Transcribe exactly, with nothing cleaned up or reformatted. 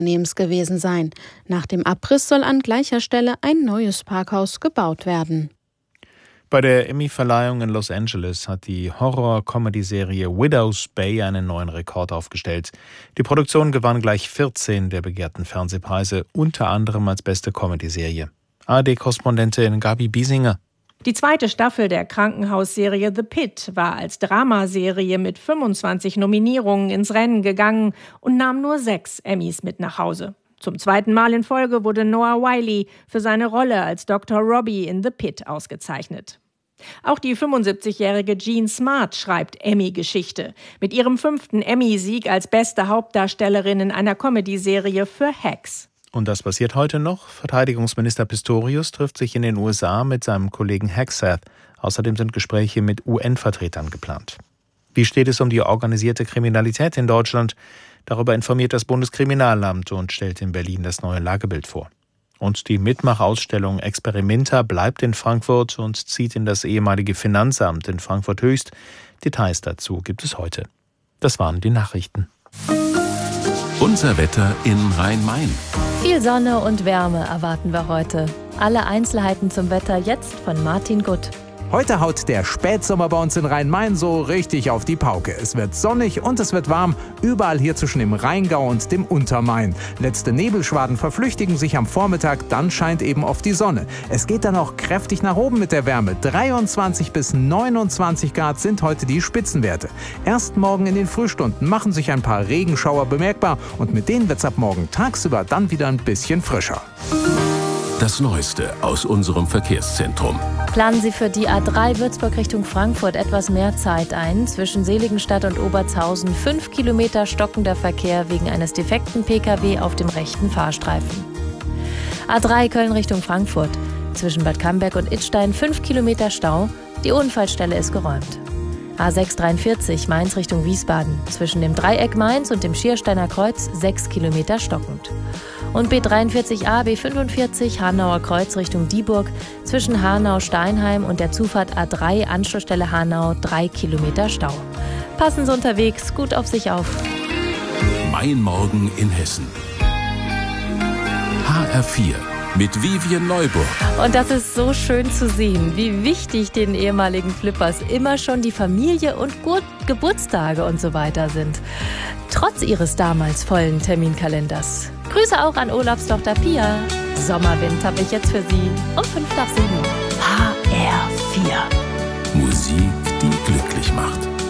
Unternehmens gewesen sein. Nach dem Abriss soll an gleicher Stelle ein neues Parkhaus gebaut werden. Bei der Emmy-Verleihung in Los Angeles hat die Horror-Comedy-Serie Widow's Bay einen neuen Rekord aufgestellt. Die Produktion gewann gleich vierzehn der begehrten Fernsehpreise, unter anderem als beste Comedy-Serie. A R D-Korrespondentin Gabi Biesinger. Die zweite Staffel der Krankenhausserie The Pit war als Dramaserie mit fünfundzwanzig Nominierungen ins Rennen gegangen und nahm nur sechs Emmys mit nach Hause. Zum zweiten Mal in Folge wurde Noah Wyle für seine Rolle als Doktor Robbie in The Pit ausgezeichnet. Auch die fünfundsiebzigjährige Jean Smart schreibt Emmy-Geschichte. Mit ihrem fünften Emmy-Sieg als beste Hauptdarstellerin in einer Comedy-Serie für Hacks. Und das passiert heute noch. Verteidigungsminister Pistorius trifft sich in den U S A mit seinem Kollegen Hegseth. Außerdem sind Gespräche mit U N-Vertretern geplant. Wie steht es um die organisierte Kriminalität in Deutschland? Darüber informiert das Bundeskriminalamt und stellt in Berlin das neue Lagebild vor. Und die Mitmachausstellung Experimenta bleibt in Frankfurt und zieht in das ehemalige Finanzamt in Frankfurt Höchst. Details dazu gibt es heute. Das waren die Nachrichten. Unser Wetter in Rhein-Main. Viel Sonne und Wärme erwarten wir heute. Alle Einzelheiten zum Wetter jetzt von Martin Gutt. Heute haut der Spätsommer bei uns in Rhein-Main so richtig auf die Pauke. Es wird sonnig und es wird warm, überall hier zwischen dem Rheingau und dem Untermain. Letzte Nebelschwaden verflüchtigen sich am Vormittag, dann scheint eben oft die Sonne. Es geht dann auch kräftig nach oben mit der Wärme. dreiundzwanzig bis neunundzwanzig Grad sind heute die Spitzenwerte. Erst morgen in den Frühstunden machen sich ein paar Regenschauer bemerkbar und mit denen wird's ab morgen tagsüber dann wieder ein bisschen frischer. Das Neueste aus unserem Verkehrszentrum. Planen Sie für die A drei Würzburg Richtung Frankfurt etwas mehr Zeit ein. Zwischen Seligenstadt und Obertshausen fünf Kilometer stockender Verkehr wegen eines defekten Pkw auf dem rechten Fahrstreifen. A drei Köln Richtung Frankfurt. Zwischen Bad Camberg und Idstein fünf Kilometer Stau. Die Unfallstelle ist geräumt. A sechs dreiundvierzig Mainz Richtung Wiesbaden. Zwischen dem Dreieck Mainz und dem Schiersteiner Kreuz sechs Kilometer stockend. Und B dreiundvierzig A, B fünfundvierzig Hanauer Kreuz Richtung Dieburg. Zwischen Hanau-Steinheim und der Zufahrt A drei Anschlussstelle Hanau drei Kilometer Stau. Passen Sie unterwegs gut auf sich auf. Mein Morgen in Hessen. H R vier. Mit Vivian Neuburg. Und das ist so schön zu sehen, wie wichtig den ehemaligen Flippers immer schon die Familie und Gur- Geburtstage und so weiter sind. Trotz ihres damals vollen Terminkalenders. Grüße auch an Olafs Tochter Pia. Sommerwind habe ich jetzt für Sie um fünf nach sieben. H R vier. Musik, die glücklich macht.